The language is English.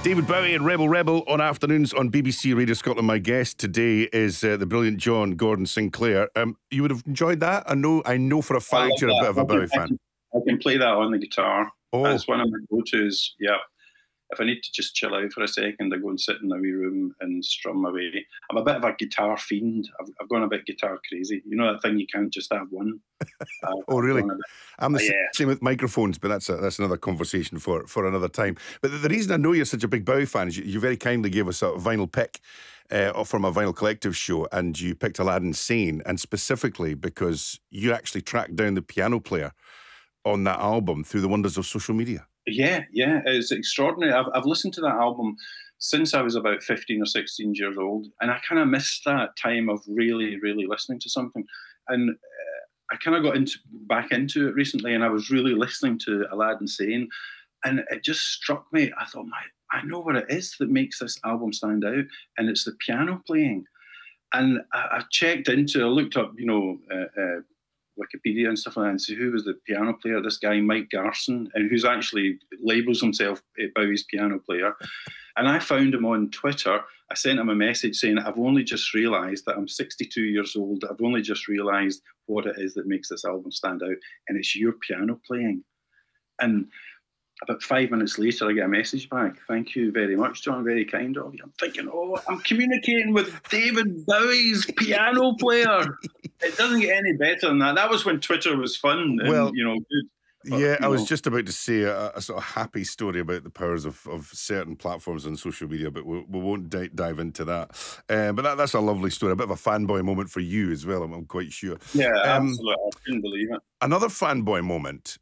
David Bowie and Rebel Rebel on afternoons on BBC Radio Scotland. My guest today is the brilliant John Gordon Sinclair. You would have enjoyed that. I know for a fact you're a bit of a Bowie fan. I can play that on the guitar. Oh. That's one of my go-tos. Yeah. If I need to just chill out for a second, I go and sit in a wee room and strum away. I'm a bit of a guitar fiend. I've gone a bit guitar crazy. You know that thing, you can't just have one. Oh, really? I'm the same with microphones, but that's another conversation for another time. But the reason I know you're such a big Bowie fan is you very kindly gave us a vinyl pick from a Vinyl Collective show, and you picked Aladdin Sane, and specifically because you actually tracked down the piano player on that album through the wonders of social media. Yeah, it's extraordinary. I've listened to that album since I was about 15 or 16 years old, and I kind of missed that time of really, really listening to something. And I kind of got back into it recently, and I was really listening to Aladdin Sane, and it just struck me. I thought, I know what it is that makes this album stand out, and it's the piano playing. And I looked up, Wikipedia and stuff like that, and see who was the piano player. This guy, Mike Garson, and who's actually labels himself Bowie's piano player. And I found him on Twitter. I sent him a message saying, I've only just realised that I'm 62 years old. I've only just realised what it is that makes this album stand out, and it's your piano playing. And about 5 minutes later, I get a message back. Thank you very much, John. Very kind of you. I'm thinking, I'm communicating with David Bowie's piano player. It doesn't get any better than that. That was when Twitter was fun and, good. But, I was just about to say a sort of happy story about the powers of certain platforms on social media, but we won't dive into that. But that's a lovely story, a bit of a fanboy moment for you as well, I'm quite sure. Yeah, absolutely. I couldn't believe it. Another fanboy moment